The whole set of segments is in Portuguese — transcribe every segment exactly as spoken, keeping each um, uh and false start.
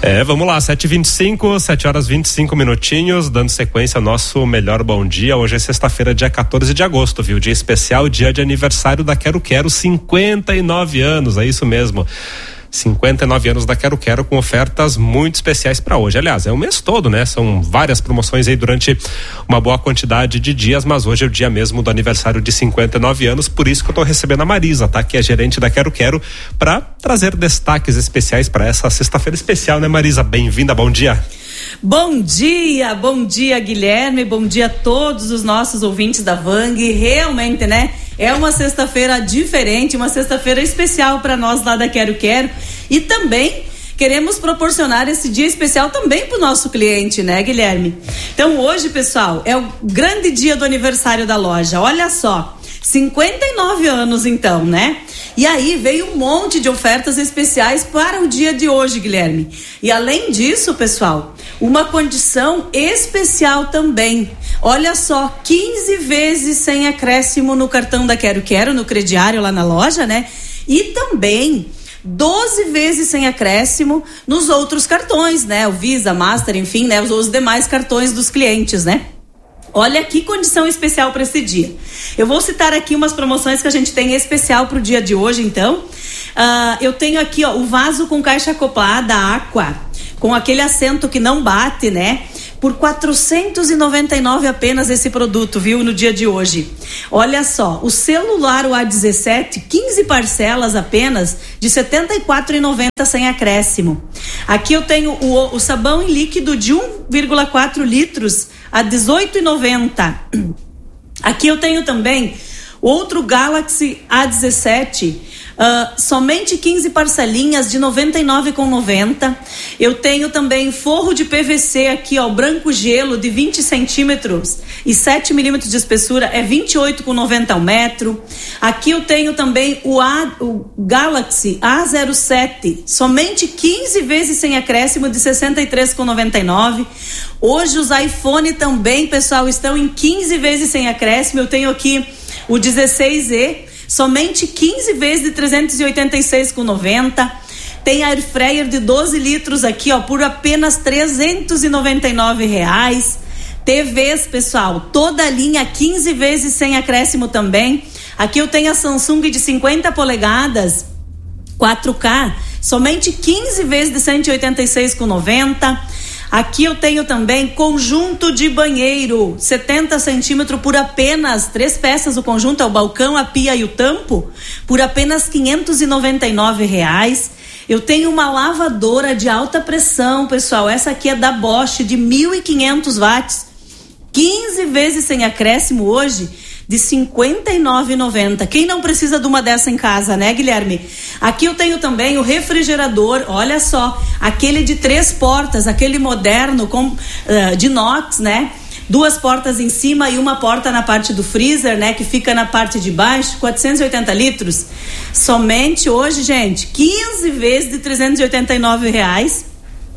É, vamos lá, sete e vinte e cinco, sete horas e vinte e cinco minutinhos, dando sequência ao nosso melhor bom dia. Hoje é sexta-feira, dia quatorze de agosto, viu? Dia especial, dia de aniversário da Quero Quero, cinquenta e nove anos, é isso mesmo. cinquenta e nove anos da Quero Quero, com ofertas muito especiais para hoje. Aliás, é o mês todo, né? São várias promoções aí durante uma boa quantidade de dias, mas hoje é o dia mesmo do aniversário de cinquenta e nove anos, por isso que eu tô recebendo a Marisa, tá? Que é gerente da Quero Quero, para trazer destaques especiais para essa sexta-feira especial, né, Marisa? Bem-vinda, bom dia. Bom dia, bom dia, Guilherme, bom dia a todos os nossos ouvintes da Vang. Realmente, né? É uma sexta-feira diferente, uma sexta-feira especial para nós lá da Quero Quero, e também queremos proporcionar esse dia especial também para o nosso cliente, né, Guilherme? Então hoje, pessoal, é o grande dia do aniversário da loja. Olha só, cinquenta e nove anos então, né? E aí veio um monte de ofertas especiais para o dia de hoje, Guilherme. E além disso, pessoal, uma condição especial também. Olha só, quinze vezes sem acréscimo no cartão da Quero Quero, no crediário lá na loja, né? E também doze vezes sem acréscimo nos outros cartões, né? O Visa, Master, enfim, né? Os, os demais cartões dos clientes, né? Olha que condição especial para esse dia. Eu vou citar aqui umas promoções que a gente tem especial para o dia de hoje, então. Uh, eu tenho aqui, ó, o vaso com caixa acoplada Aqua, com aquele assento que não bate, né? Por quatrocentos e noventa e nove reais apenas esse produto, viu? No dia de hoje. Olha só, o celular o A dezessete, quinze parcelas apenas de setenta e quatro reais e noventa centavos sem acréscimo. Aqui eu tenho o, o sabão em líquido de um vírgula quatro litros a dezoito reais e noventa centavos. Aqui eu tenho também outro Galaxy A dezessete, Uh, somente quinze parcelinhas de noventa e nove reais e noventa centavos. Eu tenho também forro de P V C aqui, ó, branco gelo de vinte centímetros e sete milímetros de espessura, é vinte e oito reais e noventa centavos ao metro. Aqui eu tenho também o, A, o Galaxy A zero sete, somente quinze vezes sem acréscimo de sessenta e três reais e noventa e nove centavos. Hoje os iPhone também, pessoal, estão em quinze vezes sem acréscimo. Eu tenho aqui o dezesseis E, somente quinze vezes de trezentos e oitenta e seis reais e noventa centavos. Tem air fryer de doze litros aqui, ó, por apenas trezentos e noventa e nove reais. T Vs, pessoal, toda a linha quinze vezes sem acréscimo também. Aqui eu tenho a Samsung de cinquenta polegadas, quatro K, somente quinze vezes de cento e oitenta e seis reais e noventa centavos. Aqui eu tenho também conjunto de banheiro, setenta centímetros por apenas, três peças o conjunto, é o balcão, a pia e o tampo, por apenas quinhentos e noventa e nove reais. Eu tenho uma lavadora de alta pressão, pessoal, essa aqui é da Bosch, de mil e quinhentos watts, quinze vezes sem acréscimo hoje, de cinquenta e nove reais e noventa centavos. Quem não precisa de uma dessa em casa, né, Guilherme? Aqui eu tenho também o refrigerador, olha só, aquele de três portas, aquele moderno com, uh, de inox, né? Duas portas em cima e uma porta na parte do freezer, né? Que fica na parte de baixo, quatrocentos e oitenta litros. Somente hoje, gente, quinze vezes de trezentos e oitenta e nove reais.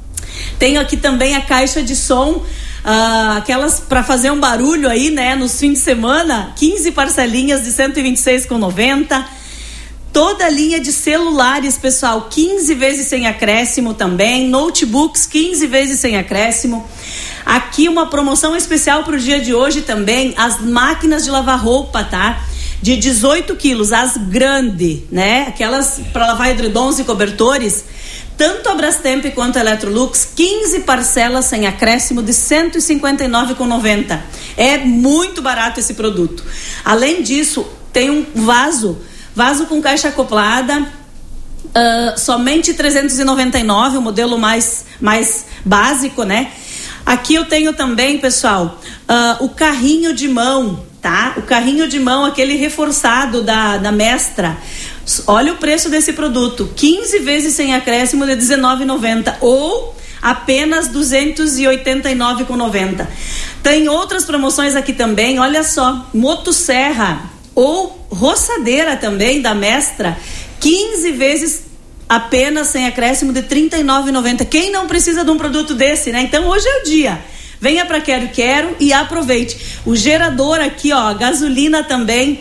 Tenho aqui também a caixa de som, Uh, aquelas para fazer um barulho aí, né, nos fins de semana, quinze parcelinhas de cento e vinte e seis reais e noventa centavos. Toda a linha de celulares, pessoal, quinze vezes sem acréscimo também. Notebooks, quinze vezes sem acréscimo. Aqui uma promoção especial para o dia de hoje também, as máquinas de lavar roupa, tá? De dezoito quilos, as grandes, né? Aquelas para lavar edredons e cobertores. Tanto a Brastemp quanto a Electrolux, quinze parcelas sem acréscimo de cento e cinquenta e nove reais e noventa centavos. É muito barato esse produto. Além disso, tem um vaso, vaso com caixa acoplada, uh, somente trezentos e noventa e nove reais, o modelo mais, mais básico, né? Aqui eu tenho também, pessoal, uh, o carrinho de mão, tá? O carrinho de mão, aquele reforçado da, da Mestra. Olha o preço desse produto, quinze vezes sem acréscimo de dezenove reais e noventa centavos ou apenas duzentos e oitenta e nove reais e noventa centavos. Tem outras promoções aqui também, olha só, motosserra ou roçadeira também da Mestra, quinze vezes apenas sem acréscimo de trinta e nove reais e noventa centavos. Quem não precisa de um produto desse, né? Então hoje é o dia. Venha para Quero Quero e aproveite. O gerador aqui, ó, gasolina também,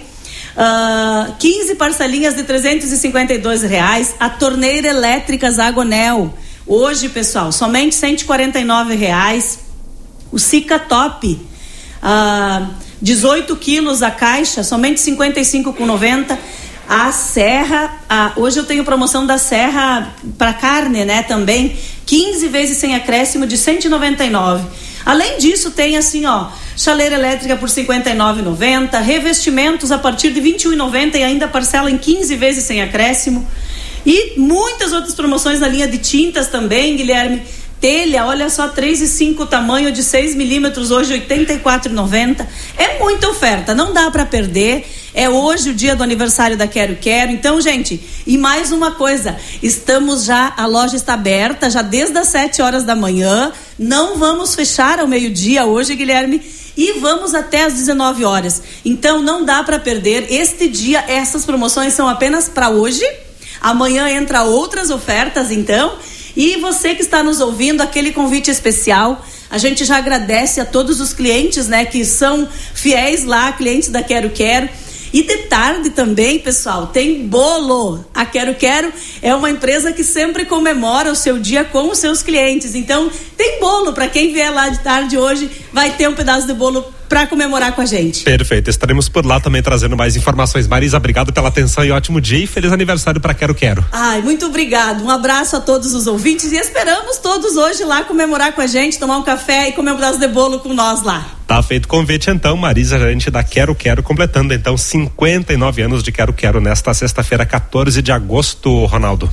Uh, quinze parcelinhas de trezentos e cinquenta e dois reais. A torneira elétrica Zagonel, Hoje, pessoal, somente cento e quarenta e nove reais. O Sica Top, ah, dezoito quilos a caixa, somente cinquenta e cinco reais e noventa centavos. A Serra, a, hoje eu tenho promoção da Serra para carne, né, também, quinze vezes sem acréscimo de cento e noventa e nove reais. Além disso, tem assim, ó, chaleira elétrica por cinquenta e nove reais e noventa centavos, revestimentos a partir de vinte e um reais e noventa centavos e ainda parcela em quinze vezes sem acréscimo. E muitas outras promoções na linha de tintas também, Guilherme. Telha, olha só, três e cinco tamanho de seis milímetros, hoje oitenta e quatro reais e noventa centavos. É muita oferta, não dá para perder. É hoje o dia do aniversário da Quero Quero. Então, gente, e mais uma coisa, estamos já, a loja está aberta já desde as sete horas da manhã. Não vamos fechar ao meio-dia hoje, Guilherme, e vamos até às dezenove horas. Então, não dá para perder este dia. Essas promoções são apenas para hoje. Amanhã entra outras ofertas, então. E você que está nos ouvindo, aquele convite especial, a gente já agradece a todos os clientes, né, que são fiéis lá, clientes da Quero Quero. E de tarde também, pessoal, tem bolo. A Quero Quero é uma empresa que sempre comemora o seu dia com os seus clientes. Então, tem bolo. Para quem vier lá de tarde hoje, vai ter um pedaço de bolo para comemorar com a gente. Perfeito. Estaremos por lá também trazendo mais informações. Marisa, obrigado pela atenção e ótimo dia e feliz aniversário para Quero Quero. Ai, muito obrigado. Um abraço a todos os ouvintes e esperamos todos hoje lá comemorar com a gente, tomar um café e comer um pedaço de bolo com nós lá. Tá feito o convite então, Marisa, gerente da Quero Quero, completando então cinquenta e nove anos de Quero Quero nesta sexta-feira, quatorze de agosto, Ronaldo.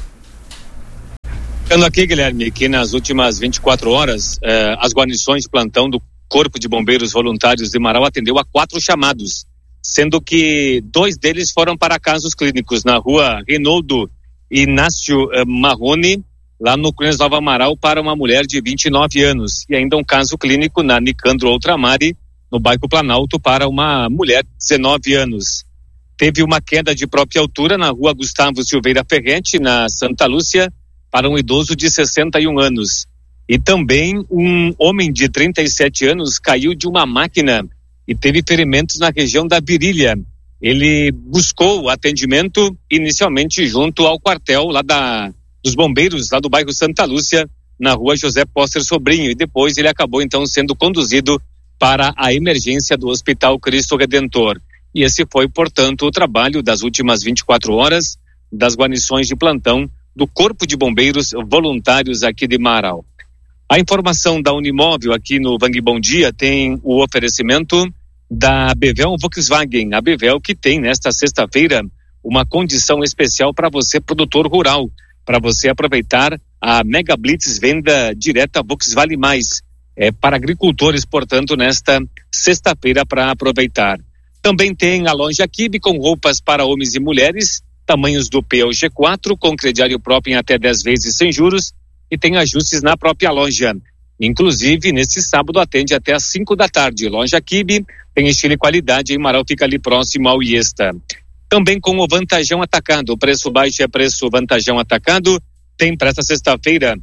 Ficando aqui, Guilherme, que nas últimas vinte e quatro horas, eh, as guarnições de plantão do Corpo de Bombeiros Voluntários de Marau atendeu a quatro chamados, sendo que dois deles foram para casos clínicos na rua Reinaldo Inácio eh, Marrone, lá no Cruz Nova Amaral, para uma mulher de vinte e nove anos, e ainda um caso clínico na Nicandro Outramari, no bairro Planalto, para uma mulher de dezenove anos. Teve uma queda de própria altura na rua Gustavo Silveira Ferrete, na Santa Lúcia, para um idoso de sessenta e um anos. E também um homem de trinta e sete anos caiu de uma máquina e teve ferimentos na região da virilha. Ele buscou atendimento inicialmente junto ao quartel lá da, dos bombeiros, lá do bairro Santa Lúcia, na rua José Póster Sobrinho, e depois ele acabou então sendo conduzido para a emergência do Hospital Cristo Redentor. E esse foi, portanto, o trabalho das últimas vinte e quatro horas das guarnições de plantão do Corpo de Bombeiros Voluntários aqui de Marau. A informação da Unimóvel aqui no Vang Bom Dia tem o oferecimento da Bevel Volkswagen. A Bevel que tem nesta sexta-feira uma condição especial para você, produtor rural, para você aproveitar a Mega Blitz venda direta Volkswagen Mais, é, para agricultores, portanto, nesta sexta-feira para aproveitar. Também tem a loja Kibe com roupas para homens e mulheres, tamanhos do P ao G quatro, com crediário próprio em até dez vezes sem juros, e tem ajustes na própria loja. Inclusive, neste sábado atende até às cinco da tarde. Loja Kibe tem estilo e qualidade, em Marau fica ali próximo ao Iesta. Também com o Vantajão Atacado, preço baixo é preço Vantajão Atacado. Tem para esta sexta-feira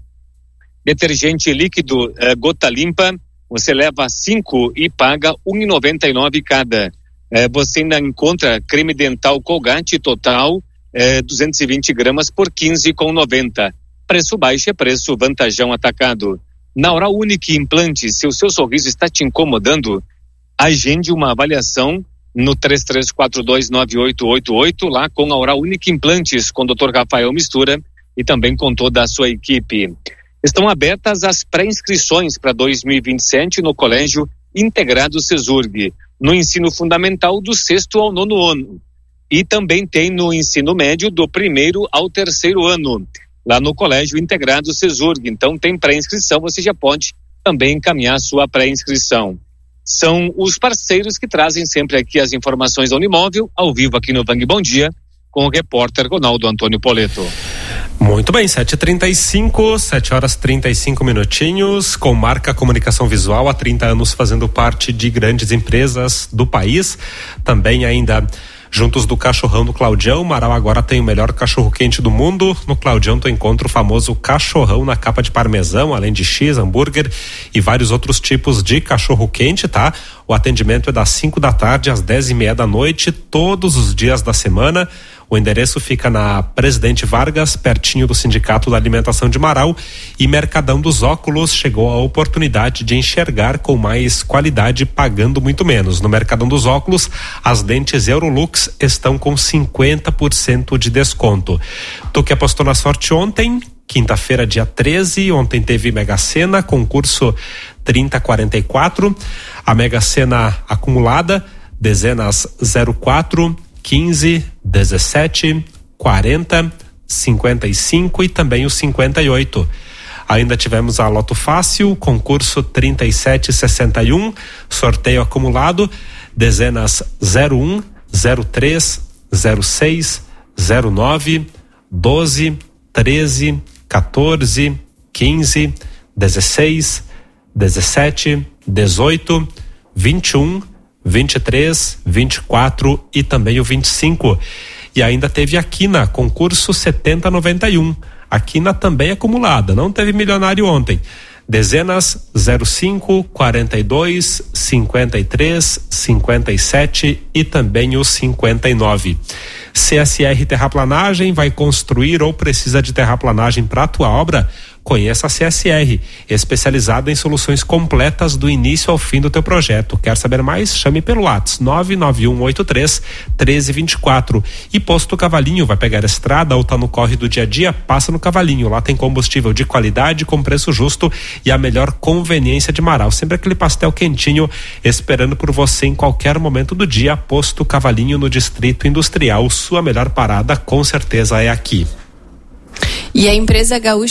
detergente líquido eh, gota limpa, você leva cinco e paga um real e noventa e nove cada. Eh, você ainda encontra creme dental Colgate total eh, duzentos e vinte gramas por quinze reais e noventa centavos. Preço baixo é preço Vantajão Atacado. Na Oral Unique Implante, se o seu sorriso está te incomodando, agende uma avaliação no três três quatro dois nove oito oito oito, lá com a Oral Unique Implantes, com o doutor Rafael Mistura e também com toda a sua equipe. Estão abertas as pré-inscrições para dois mil e vinte e sete no Colégio Integrado Cesurg, no ensino fundamental do sexto ao nono ano. E também tem no ensino médio do primeiro ao terceiro ano, lá no Colégio Integrado Cesurg. Então tem pré-inscrição, você já pode também encaminhar sua pré-inscrição. São os parceiros que trazem sempre aqui as informações da Unimóvel, ao vivo aqui no Vang Bom Dia, com o repórter Ronaldo Antônio Poleto. Muito bem, sete e trinta e cinco, sete horas trinta e cinco minutinhos, com marca Comunicação Visual, há trinta anos fazendo parte de grandes empresas do país, também ainda juntos do Cachorrão do Claudião. Marau agora tem o melhor cachorro quente do mundo. No Claudião tu encontra o famoso cachorrão na capa de parmesão, além de X, hambúrguer e vários outros tipos de cachorro quente, tá? O atendimento é das cinco da tarde às dez e meia da noite, todos os dias da semana. O endereço fica na Presidente Vargas, pertinho do Sindicato da Alimentação de Marau. E Mercadão dos Óculos chegou a oportunidade de enxergar com mais qualidade, pagando muito menos. No Mercadão dos Óculos, as lentes Eurolux estão com cinquenta por cento de desconto. Tu que apostou na sorte ontem, quinta-feira, dia treze, ontem teve Mega Sena, concurso trinta quarenta e quatro, a Mega Sena acumulada, dezenas zero quatro, quinze, dezessete, quarenta, cinquenta e cinco e também o cinquenta e oito. Ainda tivemos a Loto Fácil, concurso trinta e sete sessenta e um, sorteio acumulado, dezenas zero um, zero três, zero seis, zero nove, doze, treze, quatorze, quinze, dezesseis, dezessete, dezoito, vinte e um, vinte e três, vinte e quatro e também o vinte e cinco. E ainda teve a Quina, concurso setenta noventa e um. A Quina também acumulada, não teve milionário ontem. Dezenas zero cinco, quarenta e dois, cinquenta e três, cinquenta e sete e também o cinquenta e nove. C S R Terraplanagem vai construir ou precisa de terraplanagem para a tua obra? Conheça a C S R, especializada em soluções completas do início ao fim do teu projeto. Quer saber mais? Chame pelo WhatsApp nove nove um oito três, um três dois quatro. E Posto Cavalinho, vai pegar a estrada ou tá no corre do dia a dia? Passa no Cavalinho, lá tem combustível de qualidade, com preço justo e a melhor conveniência de Marau. Sempre aquele pastel quentinho esperando por você em qualquer momento do dia. Posto Cavalinho, no Distrito Industrial. Sua melhor parada com certeza é aqui. E a empresa Gaúcha